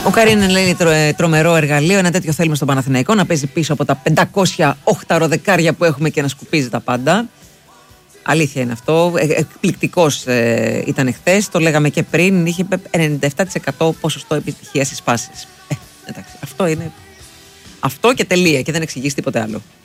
Ο Καρίν λέει τρομερό εργαλείο. Ένα τέτοιο θέλουμε στον Παναθηναϊκό, να παίζει πίσω από τα 500 οχταροδεκάρια που έχουμε και να σκουπίζει τα πάντα. Αλήθεια είναι αυτό. Εκπληκτικός ήταν χθες. Το λέγαμε και πριν. Είχε 97% ποσοστό επιτυχίας στις φάσεις. Εντάξει, αυτό είναι. Αυτό και τελεία. Και δεν εξηγήσει τίποτε άλλο.